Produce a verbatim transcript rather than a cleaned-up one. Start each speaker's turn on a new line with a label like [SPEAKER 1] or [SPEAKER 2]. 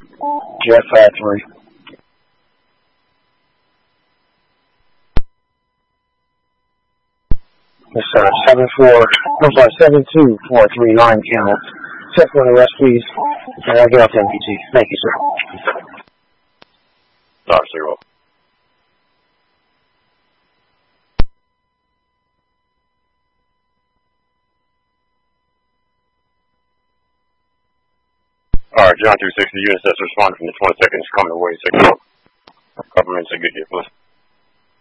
[SPEAKER 1] Jet five three. Yes, sir. Seven four. I'm sorry. Seven two four three nine count. Check for the rest, please. And I'll get off the M P T. Thank you, sir.
[SPEAKER 2] Sorry, zero. Alright, John two sixty, unit sets responding from the twenty-second is coming away. Six. Couple minutes to get here, please.